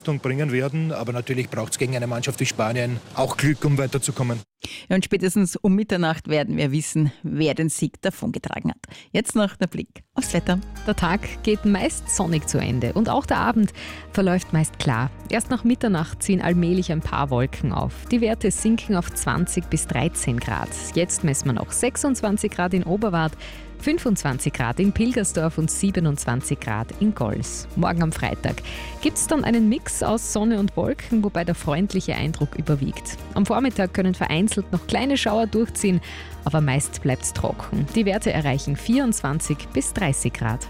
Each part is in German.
bringen werden. Aber natürlich braucht es gegen eine Mannschaft wie Spanien auch Glück, um weiterzukommen. Ja, und spätestens um Mitternacht werden wir wissen, wer den Sieg davongetragen hat. Jetzt noch der Blick aufs Wetter. Der Tag geht meist sonnig zu Ende und auch der Abend verläuft meist klar. Erst nach Mitternacht ziehen allmählich ein paar Wolken auf. Die Werte sinken auf 20 bis 13 Grad. Jetzt messen wir noch 26 Grad in Oberwart, 25 Grad in Pilgersdorf und 27 Grad in Gols. Morgen am Freitag gibt es dann einen Mix aus Sonne und Wolken, wobei der freundliche Eindruck überwiegt. Am Vormittag können vereinzelt noch kleine Schauer durchziehen, aber meist bleibt es trocken. Die Werte erreichen 24 bis 30 Grad.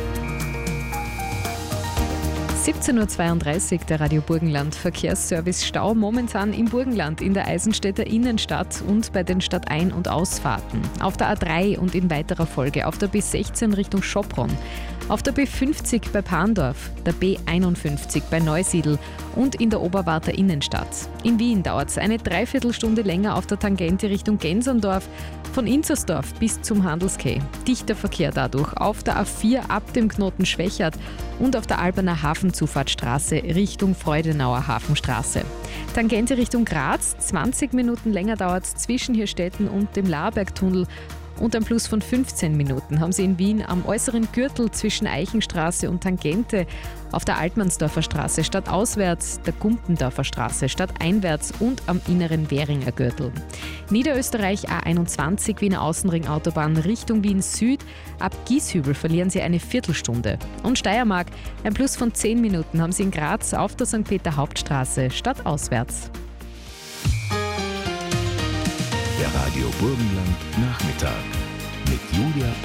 17.32 Uhr, der Radio Burgenland Verkehrsservice. Stau momentan im Burgenland, in der Eisenstädter Innenstadt und bei den Stadtein- und Ausfahrten. Auf der A3 und in weiterer Folge auf der B16 Richtung Schopron. Auf der B50 bei Pandorf, der B51 bei Neusiedl und in der Oberwarter Innenstadt. In Wien dauert es eine Dreiviertelstunde länger auf der Tangente Richtung Genserndorf, von Inzersdorf bis zum Handelsquai. Dichter Verkehr dadurch auf der A4 ab dem Knoten Schwechat und auf der Alberner Hafenzufahrtsstraße Richtung Freudenauer Hafenstraße. Tangente Richtung Graz, 20 Minuten länger dauert es zwischen Hirstetten und dem Laarbergtunnel. Und ein Plus von 15 Minuten haben Sie in Wien am äußeren Gürtel zwischen Eichenstraße und Tangente, auf der Altmannsdorfer Straße stadtauswärts, der Gumpendorfer Straße stadteinwärts und am inneren Währinger Gürtel. Niederösterreich A21 Wiener Außenringautobahn Richtung Wien Süd. Ab Gieshübel verlieren Sie eine Viertelstunde. Und Steiermark, ein Plus von 10 Minuten haben Sie in Graz auf der St. Peter Hauptstraße stadtauswärts. Der Radio Burgenland Nachmittag mit Julia